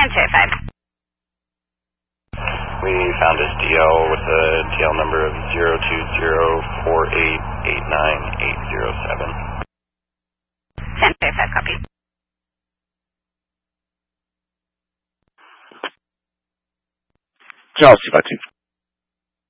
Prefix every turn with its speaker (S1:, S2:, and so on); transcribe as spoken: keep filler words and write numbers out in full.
S1: five.
S2: We found his D L with a T L number of zero two zero four eight eight nine eight zero seven.
S1: San Jose five, copy.
S3: Charles two five two.